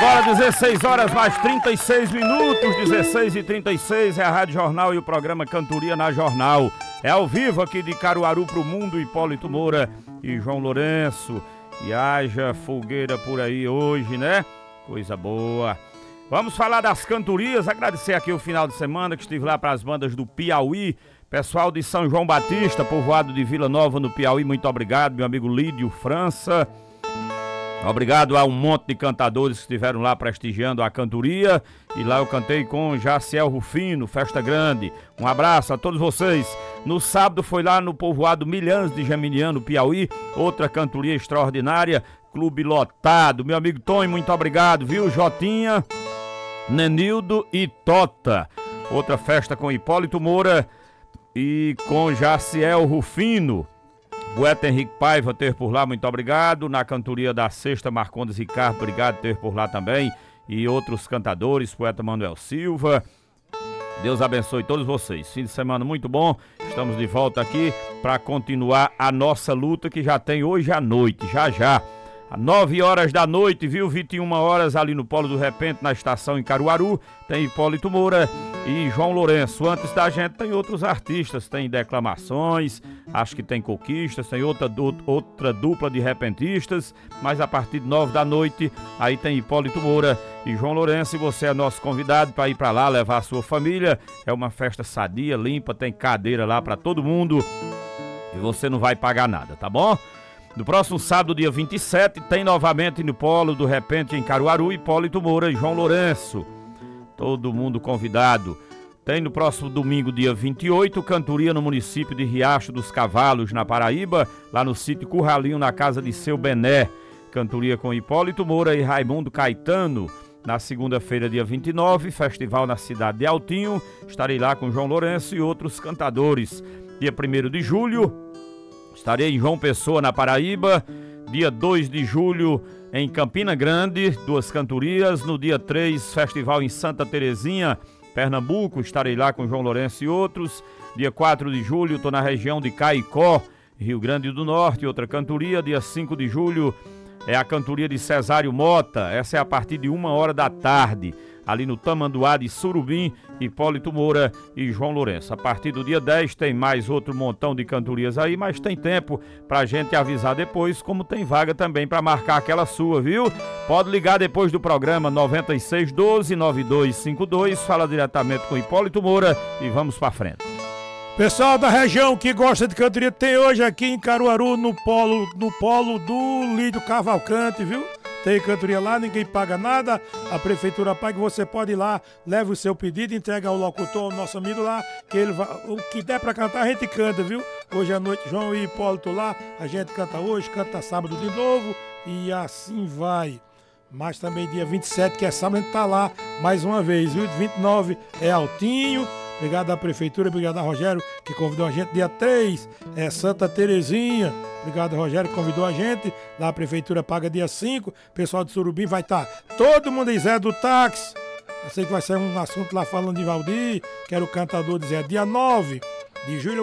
Agora 16 horas mais 36 minutos, 16h36 é a Rádio Jornal e o programa Cantoria na Jornal. É ao vivo aqui de Caruaru pro mundo, Hipólito Moura e João Lourenço. E haja fogueira por aí hoje, né? Coisa boa. Vamos falar das cantorias, agradecer aqui o final de semana que estive lá para as bandas do Piauí. Pessoal de São João Batista, povoado de Vila Nova no Piauí, muito obrigado, meu amigo Lídio França. Obrigado a um monte de cantadores que estiveram lá prestigiando a cantoria. E lá eu cantei com Jaciel Rufino, Festa Grande. Um abraço a todos vocês. No sábado foi lá no povoado Milhães de Geminiano, Piauí. Outra cantoria extraordinária, clube lotado. Meu amigo Tony, muito obrigado, viu? Jotinha, Nenildo e Tota. Outra festa com Hipólito Moura e com Jaciel Rufino. Poeta Henrique Paiva ter por lá, muito obrigado. Na cantoria da Sexta, Marcondes Ricardo, obrigado ter por lá também. E outros cantadores, poeta Manuel Silva. Deus abençoe todos vocês. Fim de semana muito bom. Estamos de volta aqui para continuar a nossa luta que já tem hoje à noite, já. Às 9 horas da noite, viu? 21 horas ali no Polo do Repente, na estação em Caruaru. Tem Hipólito Moura e João Lourenço. Antes da gente tem outros artistas, tem declamações, acho que tem coquistas, tem outra dupla de repentistas, mas a partir de 9 da noite aí tem Hipólito Moura e João Lourenço, e você é nosso convidado para ir para lá, levar a sua família. É uma festa sadia, limpa, tem cadeira lá para todo mundo e você não vai pagar nada, tá bom? No próximo sábado, dia 27, tem novamente no Polo do Repente em Caruaru, Hipólito Moura e João Lourenço. Todo mundo convidado. Tem no próximo domingo, dia 28, cantoria no município de Riacho dos Cavalos, na Paraíba, lá no sítio Curralinho, na casa de Seu Bené. Cantoria com Hipólito Moura e Raimundo Caetano. Na segunda-feira, dia 29, festival na cidade de Altinho. Estarei lá com João Lourenço e outros cantadores. Dia 1º de julho, estarei em João Pessoa, na Paraíba. Dia 2 de julho, em Campina Grande, 2 cantorias. No dia 3, festival em Santa Terezinha, Pernambuco. Estarei lá com João Lourenço e outros. Dia 4 de julho, estou na região de Caicó, Rio Grande do Norte, outra cantoria. Dia 5 de julho é a cantoria de Cesário Mota. Essa é a partir de 1 hora da tarde. Ali no Tamanduá de Surubim, Hipólito Moura e João Lourenço. A partir do dia 10 tem mais outro montão de cantorias aí, mas tem tempo pra gente avisar depois, como tem vaga também pra marcar aquela sua, viu? Pode ligar depois do programa 9612-9252, fala diretamente com Hipólito Moura e vamos pra frente. Pessoal da região que gosta de cantoria, tem hoje aqui em Caruaru, no polo do Lídio Cavalcante, viu? Tem cantoria lá, ninguém paga nada, a prefeitura paga, você pode ir lá, leva o seu pedido, entrega ao locutor, ao nosso amigo lá, que ele vai, o que der pra cantar a gente canta, viu? Hoje à noite, João e Hipólito lá, a gente canta hoje, canta sábado de novo e assim vai. Mas também dia 27, que é sábado, a gente tá lá mais uma vez, viu? 29 é Altinho. Obrigado à prefeitura, obrigado a Rogério, que convidou a gente. Dia 3 é Santa Terezinha. Obrigado, Rogério, que convidou a gente. Lá a prefeitura paga dia 5. Pessoal de Surubim vai estar todo mundo aí, Zé do táxi. Eu sei que vai ser um assunto lá falando de Valdir, que era o cantador de Zé. Dia 9 de julho.